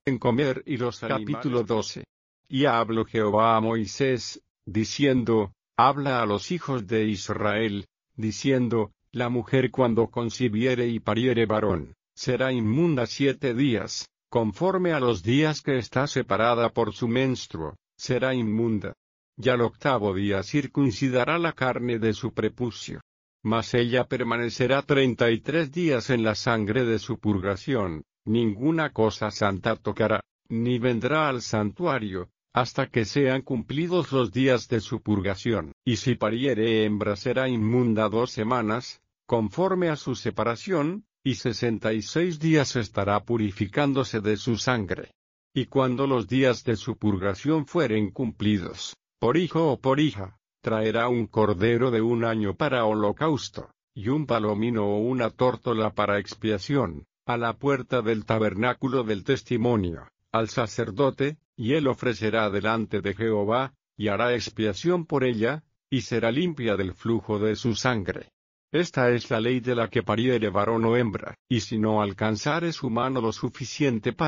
en comer y los animales. Capítulo 12. Y habló Jehová a Moisés, diciendo, habla a los hijos de Israel, diciendo, la mujer cuando concibiere y pariere varón, será inmunda 7 días, conforme a los días que está separada por su menstruo, será inmunda. Y al 8º día circuncidará la carne de su prepucio. Mas ella permanecerá 33 días en la sangre de su purgación, ninguna cosa santa tocará, ni vendrá al santuario, hasta que sean cumplidos los días de su purgación. Y si pariere hembra será inmunda 2 semanas, conforme a su separación, y 66 días estará purificándose de su sangre. Y cuando los días de su purgación fueren cumplidos, por hijo o por hija, traerá un cordero de 1 año para holocausto, y un palomino o una tórtola para expiación, a la puerta del tabernáculo del testimonio, al sacerdote, y él ofrecerá delante de Jehová, y hará expiación por ella, y será limpia del flujo de su sangre. Esta es la ley de la que pariere varón o hembra, y si no alcanzare su mano lo suficiente para